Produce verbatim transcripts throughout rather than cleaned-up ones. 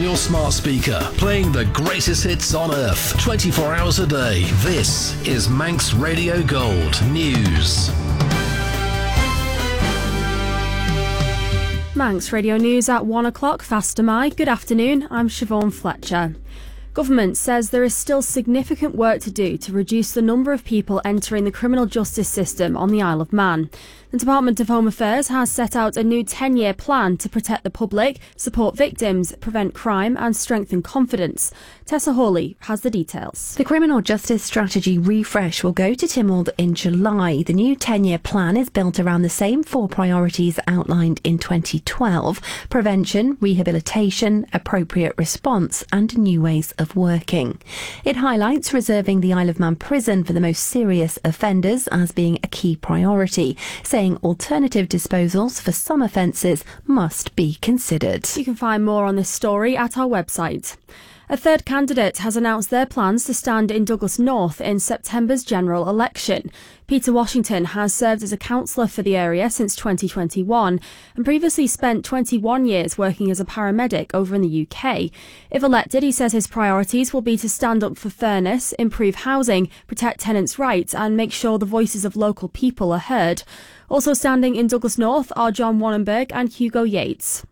your smart speaker, playing the greatest hits on earth, twenty-four hours a day. This is Manx Radio Gold News. Manx Radio News at one o'clock, Faster My. Good afternoon, I'm Siobhan Fletcher. Government says there is still significant work to do to reduce the number of people entering the criminal justice system on the Isle of Man. The Department of Home Affairs has set out a new ten-year plan to protect the public, support victims, prevent crime and strengthen confidence. Tessa Hawley has the details. The Criminal Justice Strategy refresh will go to Tynwald in July. The new ten-year plan is built around the same four priorities outlined in twenty twelve: prevention, rehabilitation, appropriate response and new ways of working. It highlights reserving the Isle of Man prison for the most serious offenders as being a key priority, saying alternative disposals for some offences must be considered. You can find more on this story at our website. A third candidate has announced their plans to stand in Douglas North in September's general election. Peter Washington has served as a councillor for the area since twenty twenty-one and previously spent twenty-one years working as a paramedic over in the U K. If elected, he says his priorities will be to stand up for fairness, improve housing, protect tenants' rights and make sure the voices of local people are heard. Also standing in Douglas North are John Wannenberg and Hugo Yates.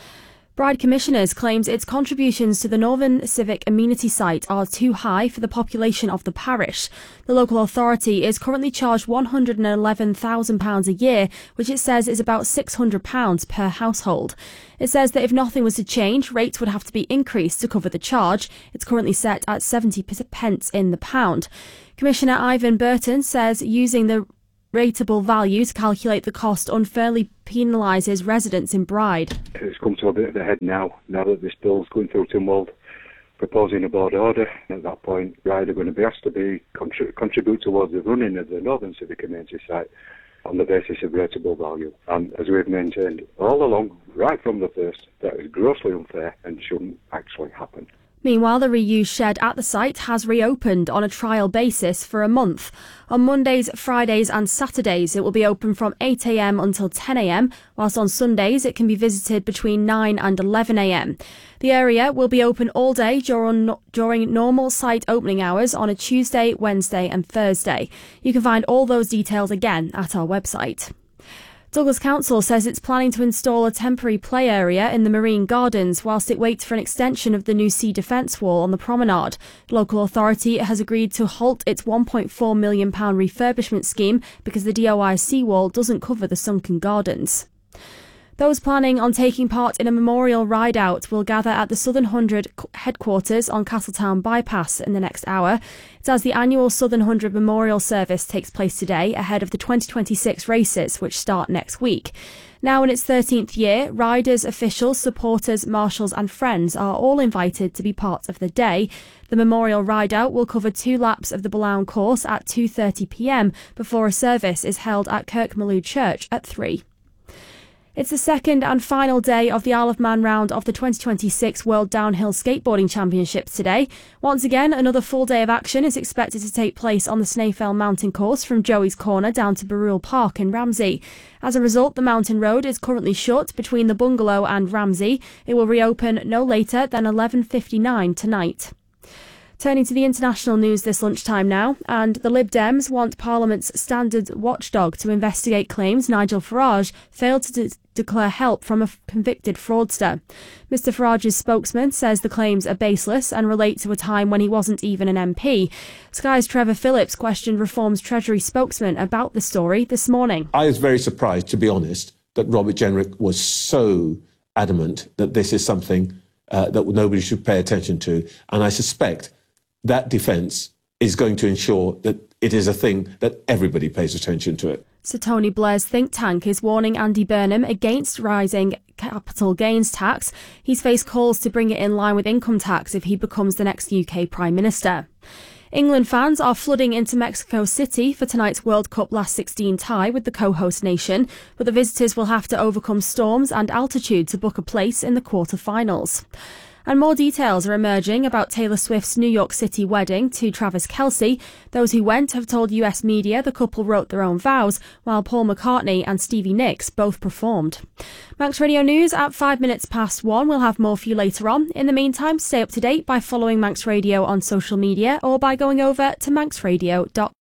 Bride Commissioners claims its contributions to the Northern Civic Amenity Site are too high for the population of the parish. The local authority is currently charged one hundred eleven thousand pounds a year, which it says is about six hundred pounds per household. It says that if nothing was to change, rates would have to be increased to cover the charge. It's currently set at seventy pence in the pound. Commissioner Ivan Burton says using the rateable value to calculate the cost unfairly penalises residents in Bride. It's come to a bit of a head now, now that this bill's going through Tynwald, proposing a board order. At that point, Bride are going to be asked to be contrib- contribute towards the running of the Northern Civic Amenity Site on the basis of rateable value. And as we've maintained all along, right from the first, that is grossly unfair and shouldn't actually happen. Meanwhile, the reused shed at the site has reopened on a trial basis for a month. On Mondays, Fridays and Saturdays it will be open from eight a m until ten a m, whilst on Sundays it can be visited between nine and eleven a m. The area will be open all day during, during normal site opening hours on a Tuesday, Wednesday and Thursday. You can find all those details again at our website. Douglas Council says it's planning to install a temporary play area in the Marine Gardens whilst it waits for an extension of the new sea defence wall on the promenade. The local authority has agreed to halt its one point four million pounds refurbishment scheme because the D O I seawall doesn't cover the sunken gardens. Those planning on taking part in a memorial ride-out will gather at the Southern Hundred headquarters on Castletown Bypass in the next hour. It's as the annual Southern Hundred Memorial Service takes place today ahead of the twenty twenty-six races, which start next week. Now in its thirteenth year, riders, officials, supporters, marshals and friends are all invited to be part of the day. The memorial ride-out will cover two laps of the Blount course at two thirty p m before a service is held at Kirkmaloo Church at three. It's the second and final day of the Isle of Man round of the twenty twenty-six World Downhill Skateboarding Championships today. Once again, another full day of action is expected to take place on the Snaefell Mountain course from Joey's Corner down to Barrule Park in Ramsey. As a result, the mountain road is currently shut between the Bungalow and Ramsey. It will reopen no later than eleven fifty-nine tonight. Turning to the international news this lunchtime now, and the Lib Dems want Parliament's standard watchdog to investigate claims Nigel Farage failed to de- declare help from a convicted fraudster. Mister Farage's spokesman says the claims are baseless and relate to a time when he wasn't even an M P. Sky's Trevor Phillips questioned Reform's Treasury spokesman about the story this morning. I was very surprised, to be honest, that Robert Jenrick was so adamant that this is something uh, that nobody should pay attention to, and I suspect that defence is going to ensure that it is a thing that everybody pays attention to it. Sir Tony Blair's think tank is warning Andy Burnham against rising capital gains tax. He's faced calls to bring it in line with income tax if he becomes the next U K Prime Minister. England fans are flooding into Mexico City for tonight's World Cup last sixteen tie with the co-host nation, but the visitors will have to overcome storms and altitude to book a place in the quarter-finals. And more details are emerging about Taylor Swift's New York City wedding to Travis Kelce. Those who went have told U S media the couple wrote their own vows, while Paul McCartney and Stevie Nicks both performed. Manx Radio News at five minutes past one. We'll have more for you later on. In the meantime, stay up to date by following Manx Radio on social media or by going over to manx radio dot com.